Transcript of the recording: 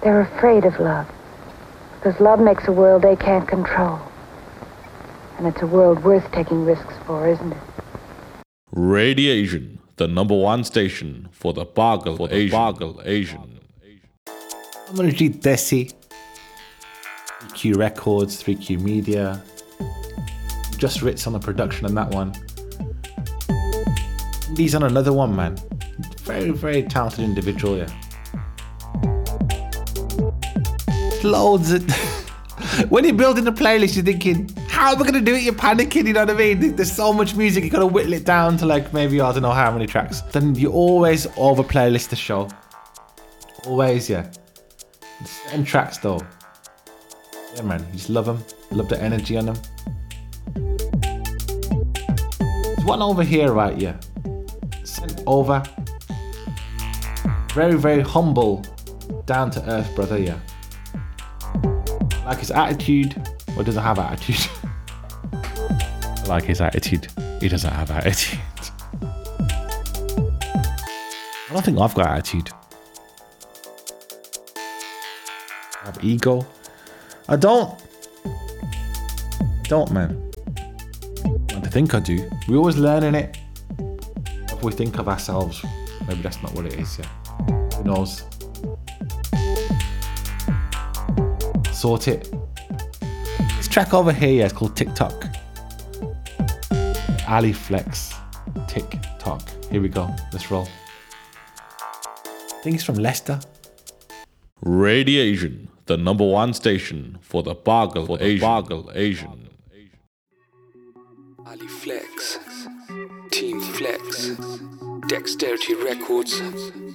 They're afraid of love. Because love makes a world they can't control. And it's a world worth taking risks for, isn't it? Radiation, the #1 station for the Pagal Asian. I'm going to do Desi, 3Q Records, 3Q Media. Just Ritz on the production on that one. He's on another one, man. Very, very talented individual, yeah. Loads of... When you're building a playlist, you're thinking, how am I going to do it? You're panicking, you know what I mean? There's so much music, you got to whittle it down to like maybe, I don't know how many tracks. Then you always over playlist the show. Always, yeah. Certain tracks though. Yeah, man, you just love them. Love the energy on them. There's one over here, right, yeah. Sent over. Very, very humble. Down to earth, brother, yeah. Like his attitude, or doesn't have attitude. I like his attitude. He doesn't have attitude. I don't think I've got attitude. I have ego. I don't, man. I think I do. We're always learning it. If we think of ourselves, maybe that's not what it is, yeah. Who knows? Sort it. This track over here, yeah, it's called TikTok. Ali Flex. TikTok. Here we go. Let's roll. I think it's from Leicester. Radiation, the #1 station for the Pagal Asian. Ali Flex. Team Flex. Dexterity Records.